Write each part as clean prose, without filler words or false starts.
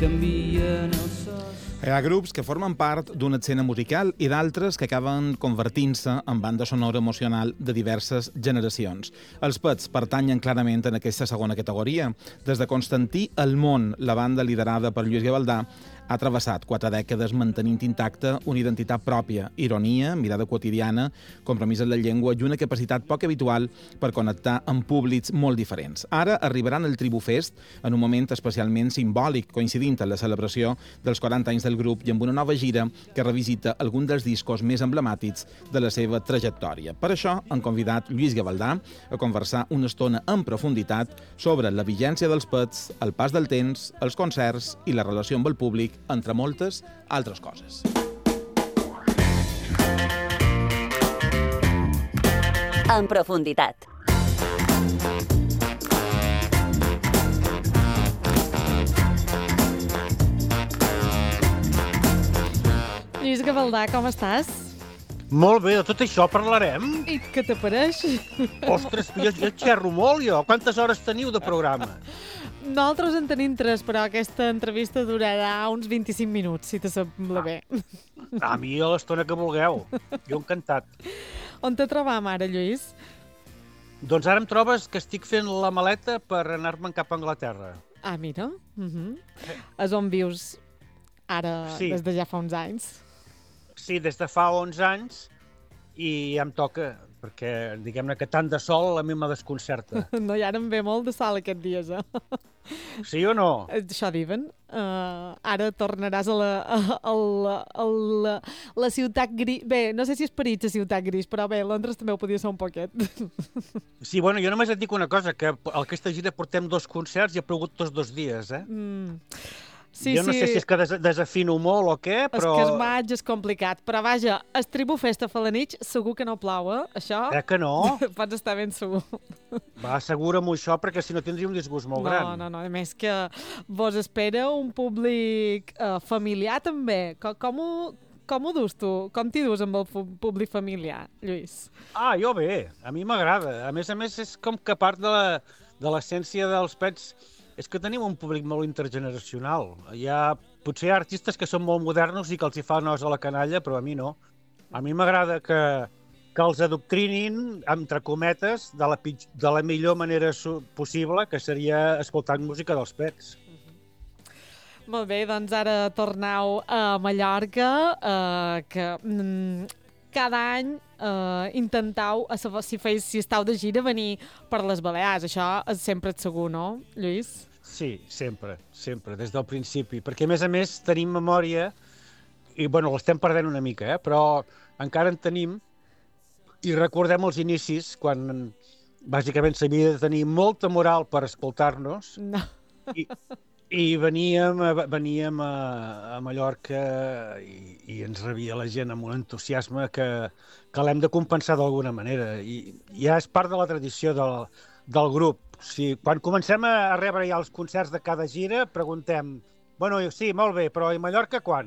Hi ha grups que formen part d'una escena musical i d'altres que acaben convertint-se en banda sonora emocional de diverses generacions. Els Pets pertanyen clarament en aquesta segona categoria. Des de Constantí el món, la banda liderada per Lluís Gavaldà, ha travessat 4 dècades mantenint intacta una identitat pròpia, ironia, mirada quotidiana, compromís en la llengua i una capacitat poc habitual per connectar amb públics molt diferents. Ara arribaran al Tribufest en un moment especialment simbòlic, coincidint amb la celebració dels 40 anys del grup i amb una nova gira que revisita algun dels discos més emblemàtics de la seva trajectòria. Per això han convidat Lluís Gavaldà a conversar una estona en profunditat sobre la vigència dels Pets, el pas del temps, els concerts i la relació amb el públic, entre moltes altres coses. En profunditat. Lluís Gavaldà, com estàs? Molt bé, de tot això parlarem. I què t'apareix? Ostres, jo xerro molt, jo. Quantes hores teniu de programa? Nosaltres en tenim 3, però aquesta entrevista durarà uns 25 minuts, si te sembla bé. A mi a l'estona que vulgueu. Jo encantat. On te trobam ara, Lluís? Doncs ara em trobes que estic fent la maleta per anar-me'n cap a Anglaterra. Ah, mira. És on vius ara, Sí. des de ja fa uns anys. Sí, des de fa 11 anys i ja em toca, perquè diguem-ne que tant de sol a mi me desconcerta. No, i ara em ve molt de sol aquests dies, eh? Sí o no? Això diuen. Ara tornaràs a la ciutat gris. Bé, no sé si és París la ciutat gris, però bé, Londres també ho podia ser un poquet. Sí, bueno, jo només et dic una cosa, que a aquesta gira portem 2 concerts i ha plogut tots 2 dies, eh? Sí, jo no sé si és que desafino molt o què, però... És que el maig és complicat, però vaja, el Tribufest a Falanich segur que no plou, eh? Això... que no? Pots estar ben segur. Va, assegura-m'ho això, perquè si no tindria un disgust molt gran. No, a més que vos espera un públic familiar també. Com ho dus tu? Com t'hi dus amb el públic familiar, Lluís? Ah, jo bé, a mi m'agrada. A més, és com que part de l'essència dels Pets és que tenim un públic molt intergeneracional. Potser hi ha artistes que són molt modernos i que els hi fa nos a la canalla, però a mi no. A mi m'agrada que els adoctrinin, entre cometes, de la millor manera possible, que seria escoltant música dels Pets. Molt bé, doncs ara torneu a Mallorca, que cada any intentau, si estàu de gira, venir per les Balears. Això és sempre segur, no, Lluís? Sí, sempre, des del principi. Perquè, a més, tenim memòria, i, bueno, l'estem perdent una mica, però encara en tenim, i recordem els inicis, quan bàsicament s'havia de tenir molta moral per escoltar-nos, No. i veníem a Mallorca i ens rebia la gent amb un entusiasme que l'hem de compensar d'alguna manera. I ja és part de la tradició del grup. Quan comencem a rebre ja els concerts de cada gira, preguntem, bueno, sí, molt bé, però a Mallorca quan?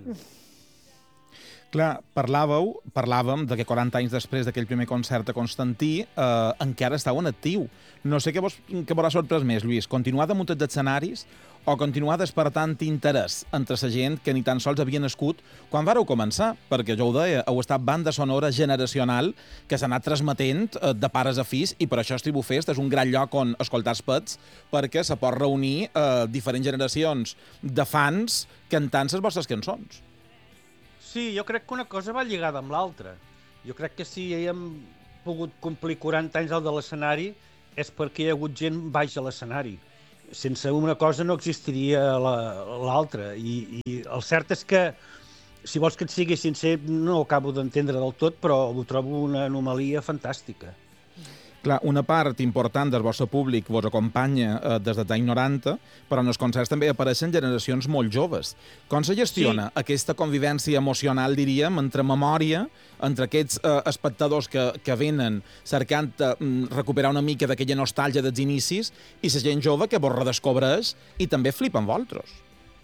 Clar, parlàvem de que 40 anys després d'aquell primer concert a Constantí encara estàu en actiu. No sé què vos ha sorprès més, Lluís, continuar damunt dels escenaris o continuar despertant interès entre la gent que ni tan sols havia nascut quan vareu començar, perquè jo ho deia, heu estat banda sonora generacional que s'ha anat transmetent de pares a fills i per això el Tribufest és un gran lloc on escoltar els Pets perquè se pot reunir diferents generacions de fans cantant les vostres cançons. Sí, jo crec que una cosa va lligada amb l'altra. Jo crec que si hem pogut complir 40 anys al de l'escenari és perquè hi ha hagut gent baix a l'escenari. Sense una cosa no existiria l'altra. I el cert és que, si vols que et sigui sincer, no ho acabo d'entendre del tot, però ho trobo una anomalia fantàstica. Clar, una part important del vostre públic vos acompanya des dels anys 90, però en els concerts també apareixen generacions molt joves. Com se gestiona aquesta convivència emocional, diríem, entre memòria, entre aquests espectadors que venen cercant recuperar una mica d'aquella nostàlgia dels inicis i la gent jove que vos redescobreix i també flipa amb vosaltres?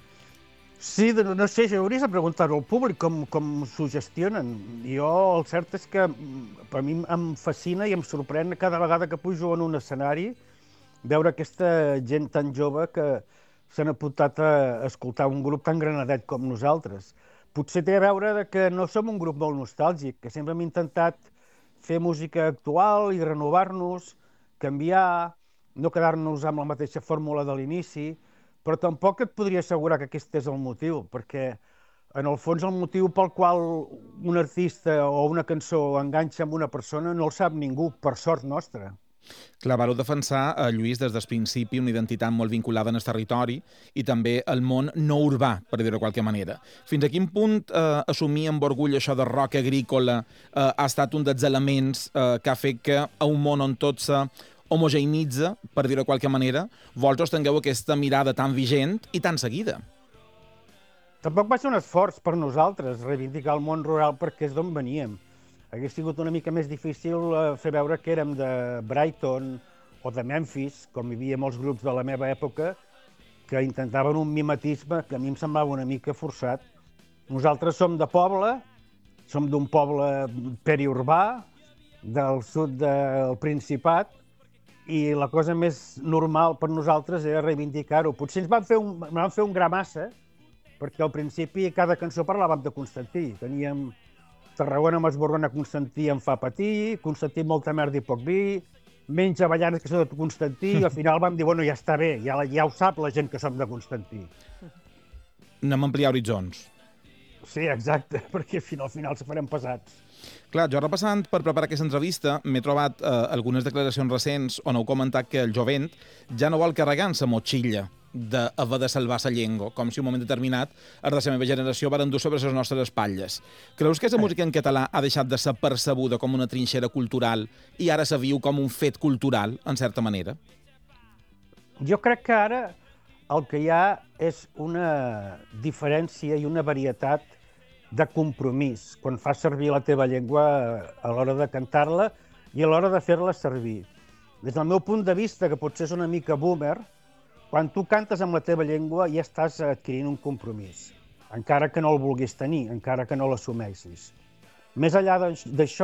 Sí, no sé, hauries de preguntar-ho al públic com s'ho gestionen. Jo, el cert és que per mi em fascina i em sorprèn cada vegada que pujo en un escenari veure aquesta gent tan jove que s'han apuntat a escoltar un grup tan granadet com nosaltres. Potser té a veure que no som un grup molt nostàlgic, que sempre hem intentat fer música actual i renovar-nos, canviar, no quedar-nos amb la mateixa fórmula de l'inici, però tampoc et podria assegurar que aquest és el motiu, perquè en el fons el motiu pel qual un artista o una cançó enganxa amb una persona no el sap ningú, per sort nostra. Clar, vareu defensar, Lluís, des del principi una identitat molt vinculada en el territori i també el món no urbà, per dir-ho de qualque manera. Fins a quin punt assumir amb orgull això de rock agrícola ha estat un dels elements que ha fet que a un món on tot se homogeneïtza, per dir-ho de qualque manera, vosaltres tingueu aquesta mirada tan vigent i tan seguida? Tampoc va ser un esforç per nosaltres reivindicar el món rural perquè és d'on veníem. Hauria sigut una mica més difícil fer veure que érem de Brighton o de Memphis, com hi havia molts grups de la meva època, que intentaven un mimetisme que a mi em semblava una mica forçat. Nosaltres som de poble, som d'un poble periurbà, del sud del Principat, i la cosa més normal per nosaltres era reivindicar-ho. Potser ens van fer un gra massa, perquè al principi cada cançó parlàvem de Constantí. Teníem Tarragona m'esborrona, Constantí em fa patir, Constantí molta merda i poc vi, menys avellanes que són de Constantí, i al final vam dir, bueno, ja està bé, ja ho sap la gent que som de Constantí. Anem a ampliar horitzons. Sí, exacte, perquè al final se farem pesats. Clar, jo repassant per preparar aquesta entrevista m'he trobat algunes declaracions recents on heu comentat que el jovent ja no vol carregar en sa motxilla d'haver de salvar la llengua, com si un moment determinat els de la meva generació van endur sobre les nostres espatlles. Creus que la música en català ha deixat de ser percebuda com una trinxera cultural i ara se viu com un fet cultural, en certa manera? Jo crec que ara el que hi ha és una diferència i una varietat de compromís quan fas servir la teva llengua a l'hora de cantar-la i a l'hora de fer-la servir. Des del meu punt de vista, que potser és una mica boomer, quan tu cantes amb la teva llengua ja estàs adquirint un compromís, encara que no el vulguis tenir, encara que no l'assumeixis. Més enllà d'això,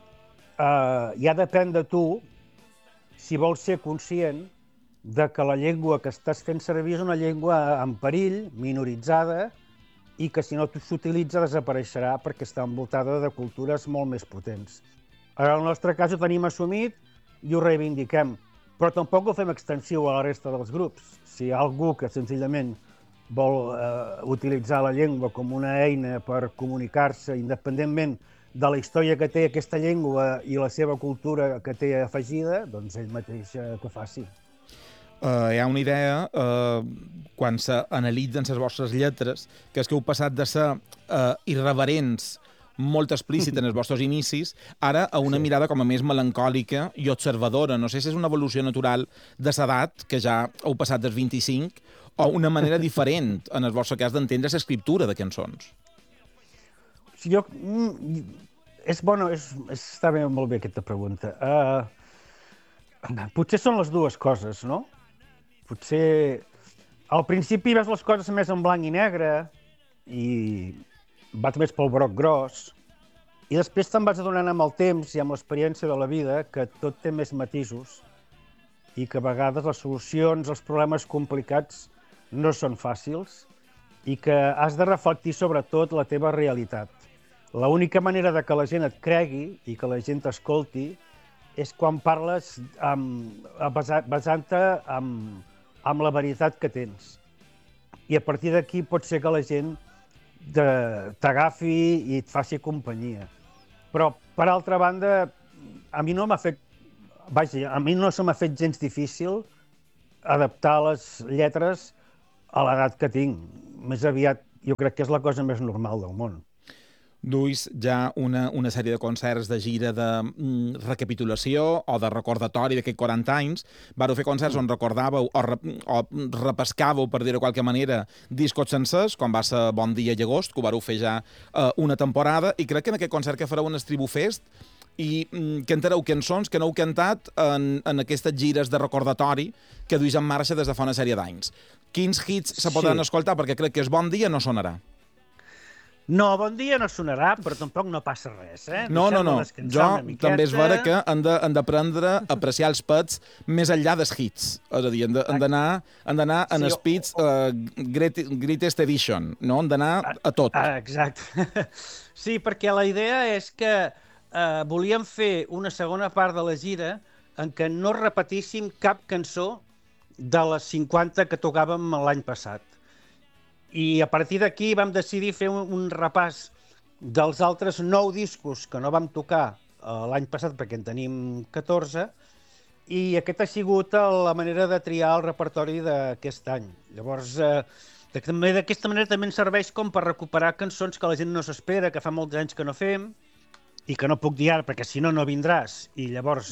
ja depèn de tu si vols ser conscient de que la llengua que estàs fent servir és una llengua en perill, minoritzada, i que si no s'utilitza desapareixerà perquè està envoltada de cultures molt més potents. En el nostre cas ho tenim assumit i ho reivindiquem, però tampoc ho fem extensiu a la resta dels grups. Si hi ha algú que senzillament vol utilitzar la llengua com una eina per comunicar-se independentment de la història que té aquesta llengua i la seva cultura que té afegida, doncs ell mateix que faci. Hi ha una idea, quan s'analitzen les vostres lletres, que és que heu passat de ser irreverents, molt explícit en els vostres inicis, ara a una mirada com a més melancòlica i observadora. No sé si és una evolució natural de l'edat, que ja heu passat dels 25, o una manera diferent, en el vostre cas, d'entendre l'escriptura de cançons. Està molt bé aquesta pregunta. Potser són les dues coses, no? Potser al principi ves les coses més en blanc i negre i vas més pel broc gros, i després te'n vas adonant amb el temps i amb l'experiència de la vida que tot té més matisos i que a vegades les solucions als problemes complicats no són fàcils i que has de reflectir sobretot la teva realitat. L'única manera de que la gent et cregui i que la gent t'escolti és quan parles basant-te amb la veritat que tens. I a partir d'aquí pot ser que la gent t'agafi i et faci companyia. Però, per altra banda, a mi no se m'ha fet gens difícil adaptar les lletres a l'edat que tinc. Més aviat, jo crec que és la cosa més normal del món. Duis ja una sèrie de concerts de gira de recapitulació o de recordatori d'aquests 40 anys. Vareu fer concerts on recordàveu o repescàveu, per dir-ho de qualque manera, discos sencers, com va ser Bon Dia i Agost, que ho vareu fer ja una temporada, i crec que en aquest concert que fareu en Estribu Fest i cantareu cançons que no heu cantat en aquestes gires de recordatori que duis en marxa des de fa una sèrie d'anys. Quins hits se podran escoltar? Perquè crec que és Bon Dia no sonarà. No, bon dia no sonarà, però tampoc no passa res, eh? No. Jo també és vera que han d'aprendre a apreciar els pets més enllà dels hits. És a dir, han d'anar en els pits Greatest Edition, no? Han d'anar a tot. Exacte. Sí, perquè la idea és que volíem fer una segona part de la gira en què no repetíssim cap cançó de les 50 que tocàvem l'any passat. I a partir d'aquí vam decidir fer un repàs dels altres 9 discos que no vam tocar l'any passat, perquè en tenim 14, i aquesta ha sigut la manera de triar el repertori d'aquest any. Llavors, d'aquesta manera també ens serveix com per recuperar cançons que la gent no s'espera, que fa molts anys que no fem, i que no puc dir ara, perquè si no, no vindràs. I llavors,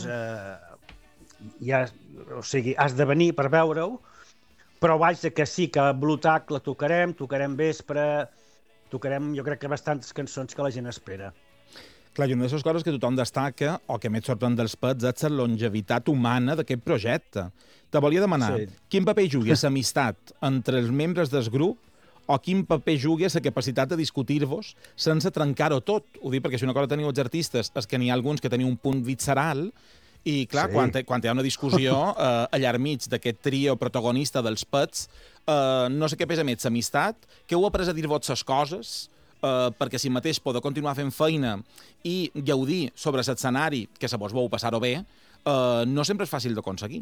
has de venir per veure-ho, però vaja que sí, que Blue Tack la tocarem Vespre, tocarem jo crec que bastantes cançons que la gent espera. Clar, i una de les coses que tothom destaca, o que més sorprèn dels pets, és la longevitat humana d'aquest projecte. Te volia demanar, quin paper jugui l'amistat entre els membres del grup o quin paper jugui la capacitat de discutir-vos sense trencar-ho tot? Ho dic perquè si una cosa teniu els artistes és que n'hi ha alguns que teniu un punt visceral. I, clar, quan hi ha una discussió allà al mig d'aquest trio protagonista dels pets, no sé què pesa més, l'amistat, que heu après a dir-vos les coses, perquè si mateix podeu continuar fent feina i gaudir sobre l'escenari, que se vos vau passar-ho bé, no sempre és fàcil d'aconseguir.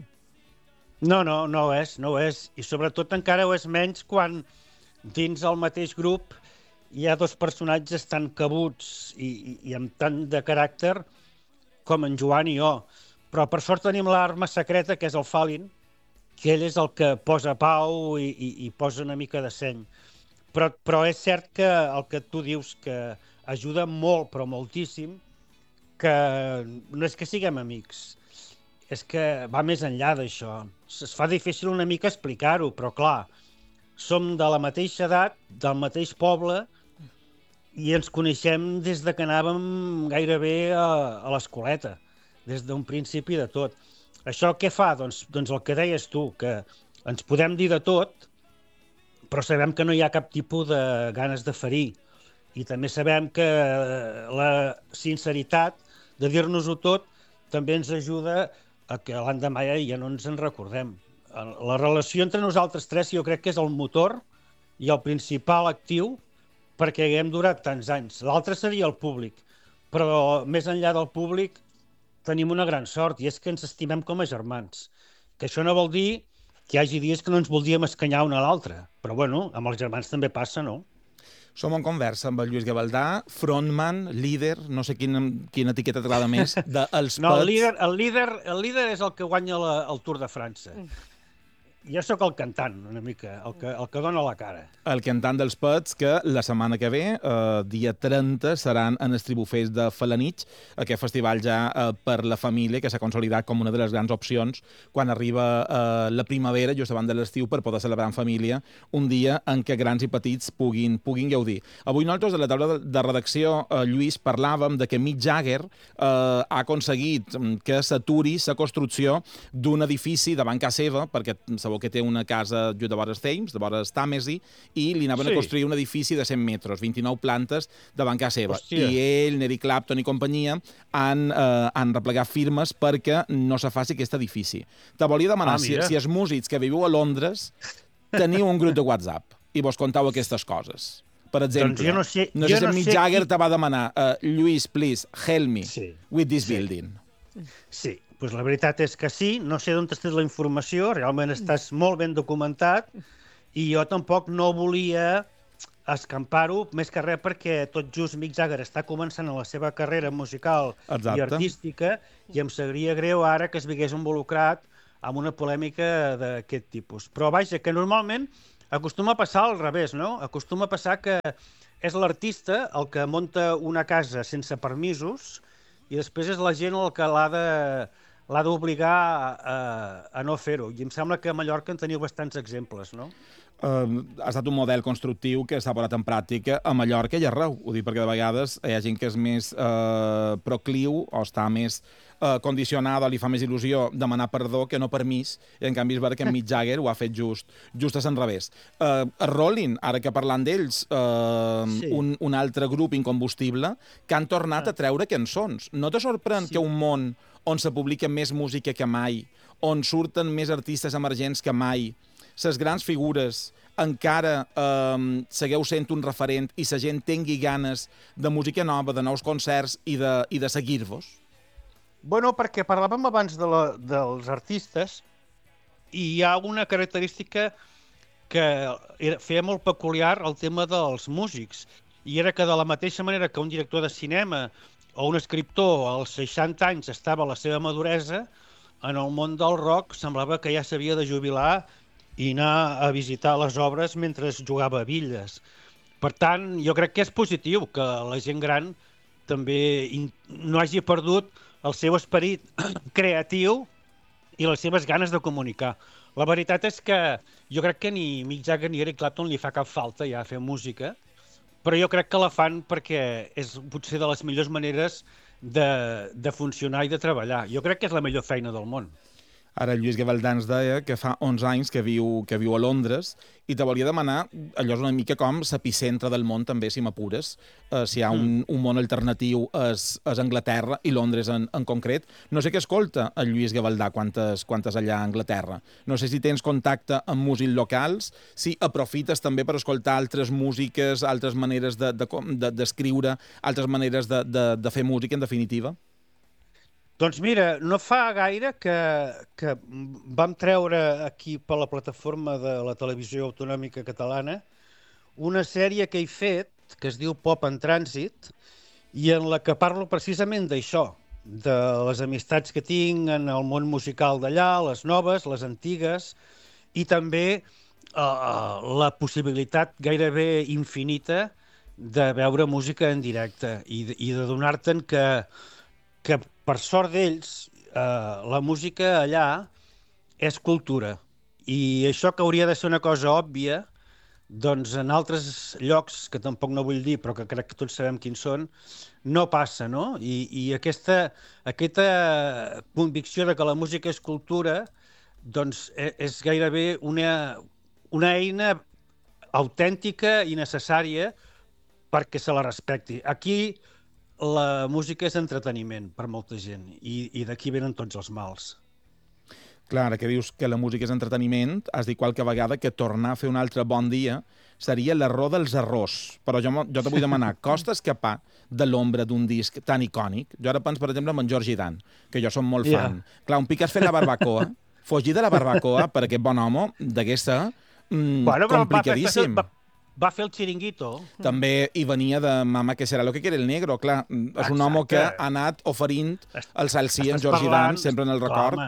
No ho és. I sobretot encara ho és menys quan dins el mateix grup hi ha 2 personatges tan cabuts i amb tant de caràcter com en Joan i jo. Però per sort tenim l'arma secreta, que és el Falin, que ell és el que posa pau i posa una mica de seny. Però és cert que el que tu dius, que ajuda molt, però moltíssim, que no és que siguem amics, és que va més enllà d'això. Es fa difícil una mica explicar-ho, però clar, som de la mateixa edat, del mateix poble, i ens coneixem des de que anàvem gairebé a l'escoleta, des d'un principi de tot. Això què fa? Doncs el que deies tu, que ens podem dir de tot, però sabem que no hi ha cap tipus de ganes de ferir. I també sabem que la sinceritat de dir-nos-ho tot també ens ajuda a que l'endemà ja no ens en recordem. La relació entre nosaltres 3 jo crec que és el motor i el principal actiu perquè haguem durat tants anys. L'altre seria el públic, però més enllà del públic tenim una gran sort, i és que ens estimem com a germans. Que això no vol dir que hi hagi dies que no ens voldríem escanyar un a l'altre, però bueno, amb els germans també passa, no? Som en conversa amb el Lluís Gavaldà, frontman, líder, no sé quina etiqueta t'agrada més, dels No, pets. el líder és el que guanya el Tour de França. Jo sóc el cantant, una mica, el que dona la cara. El cantant dels pets, que la setmana que ve, dia 30, seran en el Tribufest de Felanitx, aquest festival ja per la família, que s'ha consolidat com una de les grans opcions quan arriba la primavera, just abans de l'estiu, per poder celebrar en família un dia en què grans i petits puguin gaudir. Avui nosaltres, de la taula de redacció, Lluís, parlàvem de que Mick Jagger ha aconseguit que s'aturi la construcció d'un edifici davant casa seva, perquè sabeu que té una casa just de vores Thames, de vores Tàmesi, i li anaven a construir un edifici de 100 metres, 29 plantes davant casa seva. Hòstia. I ell, Eric Clapton i companyia han replegat firmes perquè no se faci aquest edifici. Te volia demanar si els músics que viviu a Londres teniu un grup de WhatsApp i vos contau aquestes coses. Per exemple, doncs jo no sé si Mick Jagger te va demanar Lluís, please, help me with this building. Sí, doncs la veritat és que sí, no sé d'on has tret la informació, realment estàs molt ben documentat, i jo tampoc no volia escampar-ho, més que res perquè tot just Mick Jagger està començant la seva carrera musical i artística, i em sabria greu ara que es veiés involucrat en una polèmica d'aquest tipus. Però vaja, que normalment acostuma a passar al revés, no? Acostuma a passar que és l'artista el que munta una casa sense permisos i després és la gent el que l'ha d'obligar a no fer-ho. I em sembla que a Mallorca en teniu bastants exemples, no? Ha estat un model constructiu que s'ha posat en pràctica a Mallorca i arreu. Ho dic perquè de vegades hi ha gent que és més procliu o està més Condicionado li fa més il·lusió demanar perdó que no permís, i en canvi és vera que en Mick Jagger ho ha fet just a l'enrevés. Rolling, ara que parlant d'ells, un altre grup incombustible que han tornat a treure cançons. No te sorprèn que un món on se publica més música que mai, on surten més artistes emergents que mai, les grans figures encara segueu sent un referent i la gent tingui ganes de música nova, de nous concerts i de seguir-vos? Bueno, perquè parlàvem abans dels artistes i hi ha una característica que feia molt peculiar el tema dels músics, i era que de la mateixa manera que un director de cinema o un escriptor als 60 anys estava a la seva maduresa, en el món del rock semblava que ja s'havia de jubilar i anar a visitar les obres mentre jugava a bitlles. Per tant, jo crec que és positiu que la gent gran també no hagi perdut el seu esperit creatiu i les seves ganes de comunicar. La veritat és que jo crec que ni Mick Jagger ni Eric Clapton li fa cap falta ja fer música, però jo crec que la fan perquè és potser de les millors maneres de funcionar i de treballar. Jo crec que és la millor feina del món. Ara el Lluís Gavaldà ens deia que fa 11 anys que viu a Londres i te volia demanar, allò és una mica com l'epicentre del món també, si m'apures, si hi ha un món alternatiu és Anglaterra i Londres en concret. No sé què escolta el Lluís Gavaldà quan és allà a Anglaterra. No sé si tens contacte amb músics locals, si aprofites també per escoltar altres músiques, altres maneres d'escriure, altres maneres de fer música, en definitiva. Doncs mira, no fa gaire que vam treure aquí per la plataforma de la televisió autonòmica catalana una sèrie que he fet, que es diu Pop en Trànsit, i en la que parlo precisament d'això, de les amistats que tinc en el món musical d'allà, les noves, les antigues, i també la possibilitat gairebé infinita de veure música en directe i de donar-te'n que per sort d'ells, la música allà és cultura. I això que hauria de ser una cosa òbvia, doncs en altres llocs, que tampoc no vull dir, però que crec que tots sabem quins són, no passa, no? I aquesta convicció de que la música és cultura, doncs és gairebé una eina autèntica i necessària perquè se la respecti. Aquí la música és entreteniment per molta gent i d'aquí venen tots els mals. Clar, ara que dius que la música és entreteniment, has dit qualque vegada que tornar a fer un altre bon dia seria l'error dels errors. Però jo te vull demanar, costa escapar de l'ombra d'un disc tan icònic? Jo ara penso, per exemple, en Georgie Dan, que jo som molt fan. Clar, un pic has fet la barbacoa, fugir de la barbacoa per aquest bon home degués ser complicadíssim. Va fer el Chiringuito. També hi venia de Mama, que serà lo que quiere el negro, clar. És un home que ha anat oferint el salsí en Georgie Dan, sempre en el record.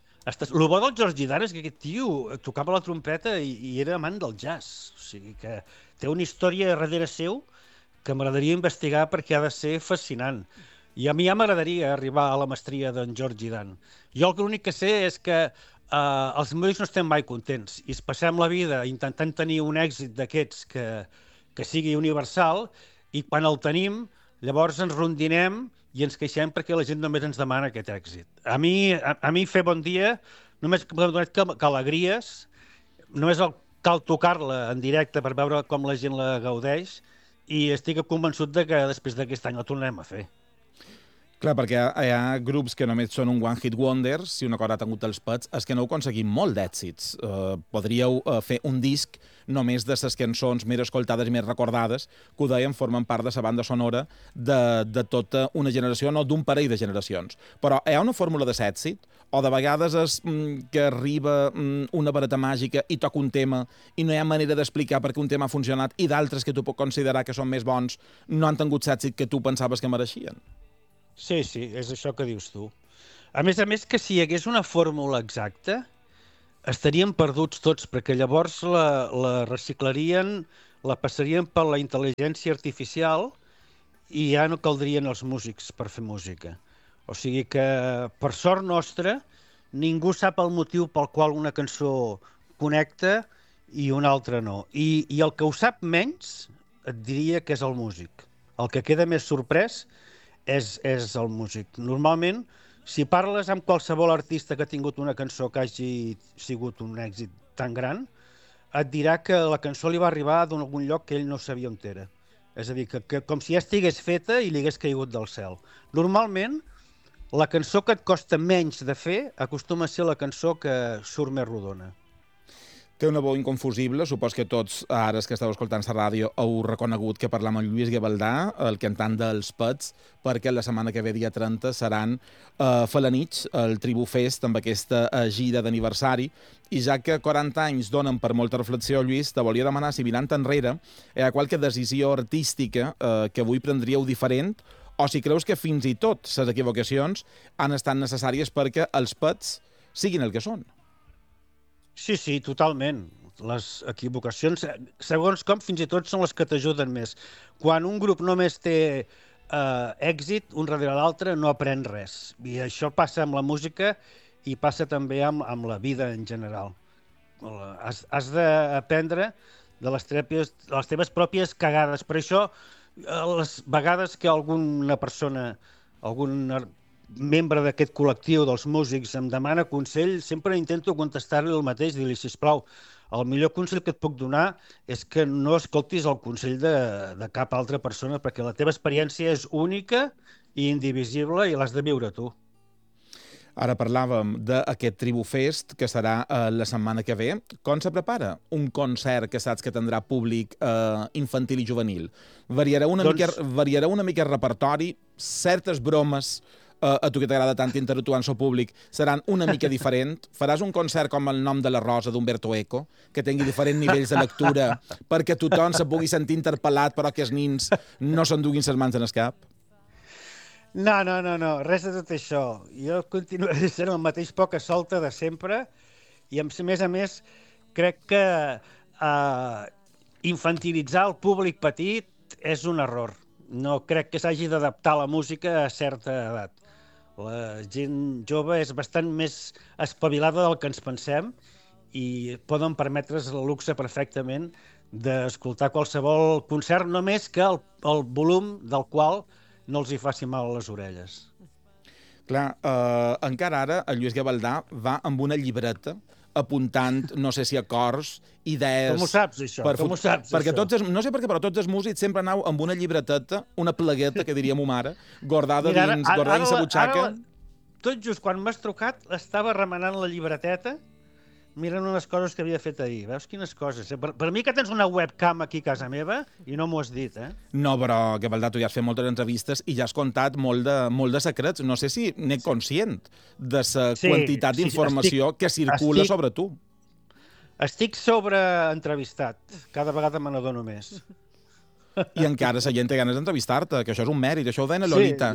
El bo del Georgie Dan és que aquest tio tocava la trompeta i era amant del jazz. O sigui que té una història darrere seu que m'agradaria investigar perquè ha de ser fascinant. I a mi ja m'agradaria arribar a la mestria d'en Georgie Dan. Jo l'únic que sé és que els músics no estem mai contents i es passem la vida intentant tenir un èxit d'aquests que sigui universal i quan el tenim llavors ens rondinem i ens queixem perquè la gent només ens demana aquest èxit. A mi fer bon dia només m'ha donat que alegries, només cal tocar-la en directe per veure com la gent la gaudeix i estic convençut que després d'aquest any la tornarem a fer. Clar, perquè hi ha grups que només són un one-hit wonder, si una cosa ha tingut els pets, és que no heu aconseguit molt d'èxits. Podríeu fer un disc només de les cançons més escoltades i més recordades, que ho dèiem, formen part de la banda sonora de tota una generació, no d'un parell de generacions. Però hi ha una fórmula de l'èxit? O de vegades és que arriba una vareta màgica i toca un tema i no hi ha manera d'explicar per què un tema ha funcionat i d'altres que tu pots considerar que són més bons no han tingut l'èxit que tu pensaves que mereixien? Sí, és això que dius tu. A més, que si hi hagués una fórmula exacta, estaríem perduts tots, perquè llavors la reciclarien, la passarien per la intel·ligència artificial i ja no caldrien els músics per fer música. O sigui que, per sort nostra, ningú sap el motiu pel qual una cançó connecta i una altra no. I el que ho sap menys et diria que és el músic. El que queda més sorprès és el músic. Normalment Si parles amb qualsevol artista que ha tingut una cançó que hagi sigut un èxit tan gran, et dirà que la cançó li va arribar d'algun lloc que ell no sabia on era. És a dir, que com si ja estigués feta i li hagués caigut del cel. Normalment, la cançó que et costa menys de fer acostuma a ser la cançó que surt més rodona. Té una veu inconfusible, supos que tots, ara que esteu escoltant la ràdio, heu reconegut que parlam amb Lluís Gavaldà, el cantant dels Pets, perquè la setmana que ve, dia 30, seran Falanich, el Tribu Fest, amb aquesta gira d'aniversari, i ja que 40 anys donen per molta reflexió, Lluís, te volia demanar si mirant enrere hi ha qualque decisió artística que avui prendríeu diferent, o si creus que fins i tot les equivocacions han estat necessàries perquè els Pets siguin el que són. Sí, sí, totalment. Les equivocacions, segons com, fins i tot són les que t'ajuden més. Quan un grup només té èxit, un darrere l'altre, no aprèn res. I això passa amb la música i passa també amb la vida en general. Has d'aprendre de les teves pròpies cagades. Per això, les vegades que alguna persona, algun membre d'aquest col·lectiu dels músics em demana consell, sempre intento contestar-li el mateix, dir-li, sisplau, el millor consell que et puc donar és que no escoltis el consell de cap altra persona, perquè la teva experiència és única i indivisible i l'has de viure tu. Ara parlàvem d'aquest Tribu Fest, que serà la setmana que ve. Com se prepara un concert que saps que tindrà públic infantil i juvenil? Variarà una mica el repertori, certes bromes a tu que t'agrada tant interactuar amb el públic seran una mica diferent. Faràs un concert com El nom de la rosa d'Umberto Eco, que tingui diferents nivells de lectura perquè tothom se pugui sentir interpel·lat però que els nins no s'enduguin les mans en el cap? No, res de tot això. Jo continuaré sent el mateix poca solta de sempre i, a més, crec que infantilitzar el públic petit és un error. No crec que s'hagi d'adaptar la música a certa edat. La gent jove és bastant més espavilada del que ens pensem i poden permetre's el luxe perfectament d'escoltar qualsevol concert, només que el volum del qual no els hi faci mal a les orelles. Clar, encara ara el Lluís Gavaldà va amb una llibreta apuntant, no sé si acords, idees... Com ho saps, això? Perquè no sé per què, però tots els músics sempre anau amb una llibreteta, una plegueta, que diria mo mare, guardada dins la butxaca. Tot just quan m'has trucat, estava remenant la llibreteta, mirant unes coses que havia fet ahir. Veus quines coses? Per mi que tens una webcam aquí a casa meva i no m'ho has dit, eh? No, però, Gavaldà, tu ja has fet moltes entrevistes i ja has contat molt de secrets. No sé si n'he conscient de la quantitat d'informació que circula sobre tu. Estic sobreentrevistat. Cada vegada me n'adono més. I encara la gent té ganes d'entrevistar-te, que això és un mèrit, això ho deia Lolita.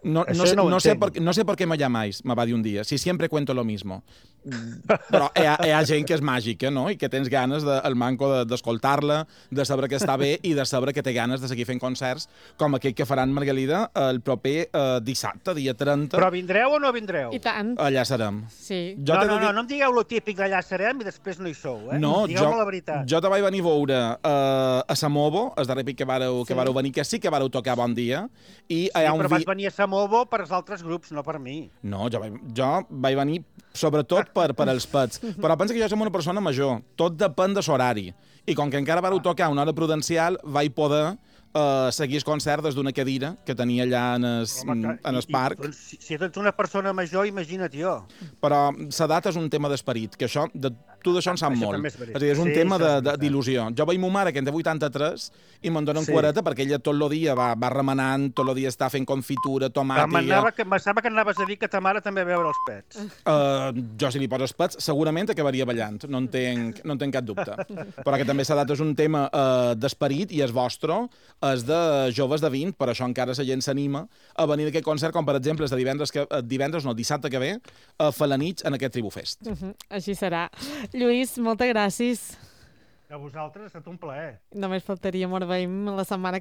No sé por qué me llamáis, me va dir un dia, si siempre cuento lo mismo. Però hi ha gent que és màgica, no? I que tens ganes, el manco d'escoltar-la, de saber que està bé i de saber que té ganes de seguir fent concerts com aquell que faran Margalida el proper dissabte, dia 30. Però vindreu o no vindreu? I tant. Allà serem. Sí. No em digueu lo típic d'allà serem i després no hi sou, eh? No, digueu-me la veritat. Jo te vaig venir a veure a Samovo, el darrer pic que vareu venir, que sí que vareu tocar Bon Dia. Però vaig venir a Samovo per als altres grups, no per mi. No, jo vaig venir sobretot per als Pets. Però pensa que jo som una persona major. Tot depèn de l'horari. I com que encara vareu tocar una hora prudencial, vaig poder seguir el concert des d'una cadira que tenia allà en el parc. Si ets una persona major, imagina't jo. Però l'edat és un tema d'esperit, que això, tu d'això en saps molt. És a dir, és un tema d'il·lusió. Jo veig ma mare, que en té 83, i me'n dona un quareta perquè ella tot el dia va remenant, tot el dia està fent confitura, tomàtica... Pensava que anaves a dir que ta mare també veure els Pets. Jo, si li poso els Pets, segurament acabaria ballant, no en tenc cap dubte. Però que també l'edat és un tema d'esperit, i és vostre, és de joves de 20, per això encara la gent s'anima a venir d'aquest concert, com per exemple és de dissabte que ve, a Falanich, en aquest Tribu Fest. Així serà. Lluís, moltes gràcies. A vosaltres, ha estat un plaer. Només faltaria, mos veiem la setmana